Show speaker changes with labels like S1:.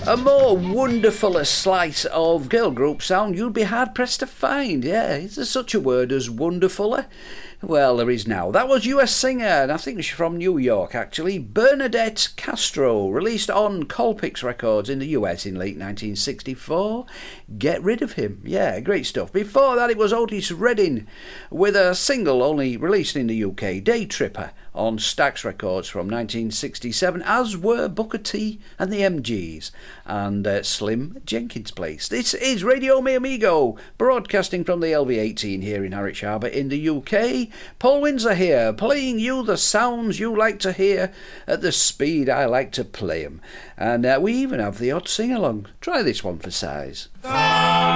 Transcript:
S1: A more wonderful slice of girl group sound you'd be hard pressed to find. Yeah, is there such a word as wonderfuller? Well, there is now. That was US singer, and I think she's from New York actually, Bernadette Castro, released on Colpix Records in the US in late 1964. Get Rid of Him. Yeah, great stuff. Before that it was Otis Redding with a single only released in the UK, Day Tripper, on Stax Records from 1967, as were Booker T and the MGs and Slim Jenkins Place. This is Radio Mi Amigo, broadcasting from the LV18 here in Harwich Harbour in the UK. Paul Windsor here, playing you the sounds you like to hear at the speed I like to play them. And we even have the odd sing-along. Try this one for size.